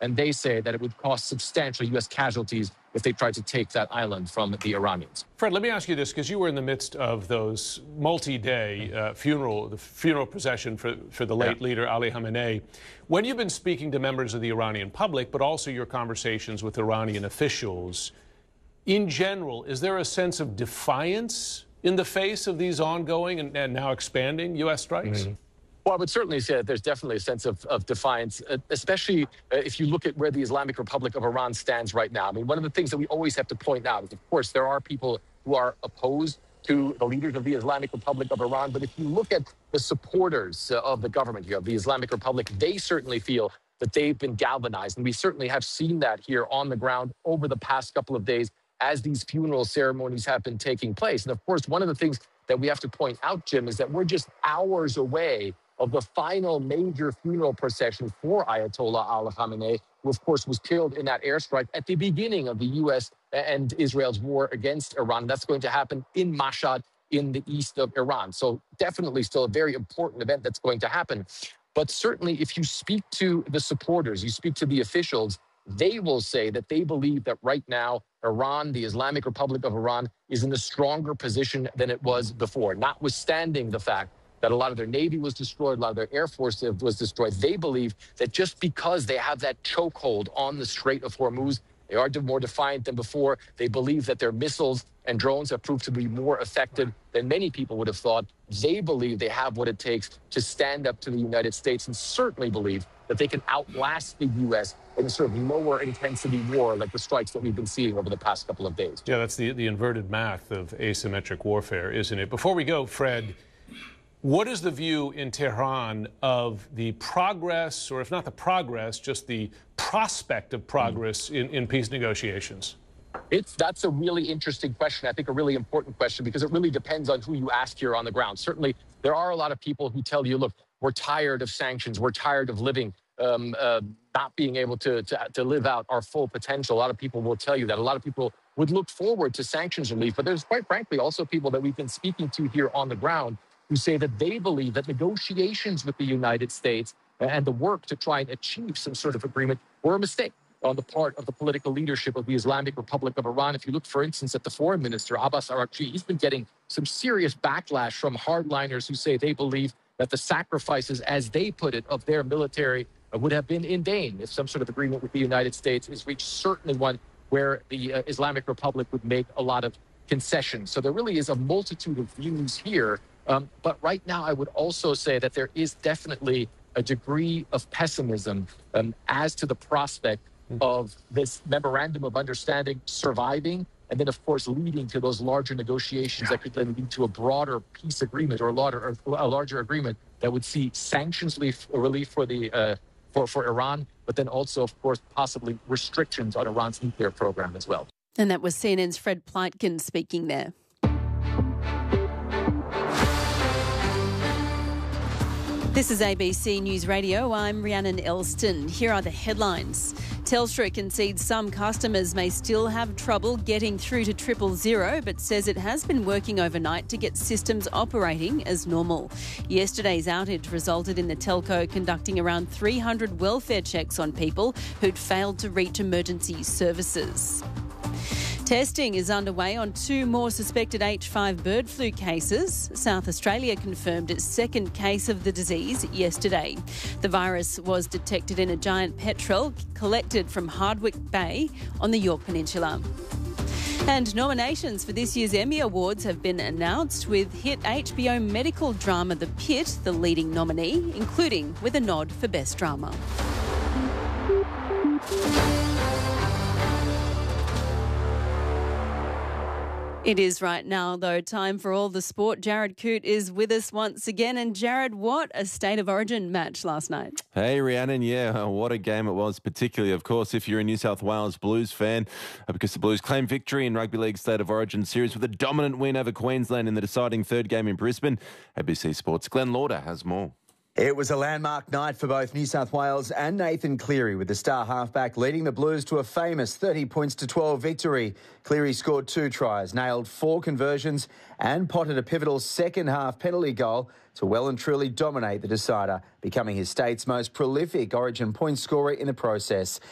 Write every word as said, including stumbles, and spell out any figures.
And they say that it would cost substantial U S casualties if they tried to take that island from the Iranians. Fred, let me ask you this, because you were in the midst of those multi-day uh, funeral, the funeral procession for, for the late yeah. leader Ali Khamenei. When you've been speaking to members of the Iranian public, but also your conversations with Iranian officials, in general, is there a sense of defiance in the face of these ongoing and, and now expanding U S strikes? Mm-hmm. Well, I would certainly say that there's definitely a sense of, of defiance, uh, especially uh, if you look at where the Islamic Republic of Iran stands right now. I mean, one of the things that we always have to point out is, of course, there are people who are opposed to the leaders of the Islamic Republic of Iran. But if you look at the supporters uh, of the government here, of the Islamic Republic, they certainly feel that they've been galvanized. And we certainly have seen that here on the ground over the past couple of days as these funeral ceremonies have been taking place. And of course, one of the things that we have to point out, Jim, is that we're just hours away of the final major funeral procession for Ayatollah Ali Khamenei, who, of course, was killed in that airstrike at the beginning of the U S and Israel's war against Iran. That's going to happen in Mashhad in the east of Iran. So definitely still a very important event that's going to happen. But certainly, if you speak to the supporters, you speak to the officials, they will say that they believe that right now, Iran, the Islamic Republic of Iran, is in a stronger position than it was before, notwithstanding the fact that a lot of their Navy was destroyed, a lot of their Air Force was destroyed. They believe that just because they have that chokehold on the Strait of Hormuz, they are more defiant than before. They believe that their missiles and drones have proved to be more effective than many people would have thought. They believe they have what it takes to stand up to the United States, and certainly believe that they can outlast the U S in a sort of lower intensity war like the strikes that we've been seeing over the past couple of days. Yeah, that's the, the inverted math of asymmetric warfare, isn't it? Before we go, Fred, what is the view in Tehran of the progress, or if not the progress, just the prospect of progress in, in peace negotiations? It's, that's a really interesting question. I think a really important question, because it really depends on who you ask here on the ground. Certainly, there are a lot of people who tell you, look, we're tired of sanctions. We're tired of living, um, uh, not being able to, to, to live out our full potential. A lot of people will tell you that. A lot of people would look forward to sanctions relief. But there's, quite frankly, also people that we've been speaking to here on the ground who say that they believe that negotiations with the United States and the work to try and achieve some sort of agreement were a mistake on the part of the political leadership of the Islamic Republic of Iran. If you look, for instance, at the foreign minister, Abbas Araghchi, he's been getting some serious backlash from hardliners who say they believe that the sacrifices, as they put it, of their military would have been in vain if some sort of agreement with the United States is reached, certainly one where the uh, Islamic Republic would make a lot of concessions. So there really is a multitude of views here. Um, but right now, I would also say that there is definitely a degree of pessimism um, as to the prospect of this memorandum of understanding surviving, and then, of course, leading to those larger negotiations that could then lead to a broader peace agreement or a larger, or a larger agreement that would see sanctions relief, relief for the uh, for, for Iran, but then also, of course, possibly restrictions on Iran's nuclear program as well. And that was C N N's Fred Pleitgen speaking there. This is A B C News Radio. I'm Rhiannon Elston. Here are the headlines. Telstra concedes some customers may still have trouble getting through to triple zero, but says it has been working overnight to get systems operating as normal. Yesterday's outage resulted in the telco conducting around three hundred welfare checks on people who'd failed to reach emergency services. Testing is underway on two more suspected H five bird flu cases. South Australia confirmed its second case of the disease yesterday. The virus was detected in a giant petrel collected from Hardwick Bay on the Yorke Peninsula. And nominations for this year's Emmy Awards have been announced, with hit H B O medical drama The Pit the leading nominee, including with a nod for Best Drama. It is right now, though, time for all the sport. Jared Coote is with us once again. And Jared, what a State of Origin match last night. Hey, Rhiannon, yeah, what a game it was, particularly, of course, if you're a New South Wales Blues fan, because the Blues claimed victory in Rugby League State of Origin series with a dominant win over Queensland in the deciding third game in Brisbane. A B C Sports' Glenn Lauder has more. It was a landmark night for both New South Wales and Nathan Cleary, with the star halfback leading the Blues to a famous thirty points to twelve victory. Cleary scored two tries, nailed four conversions and potted a pivotal second half penalty goal to well and truly dominate the decider, becoming his state's most prolific Origin point scorer in the process.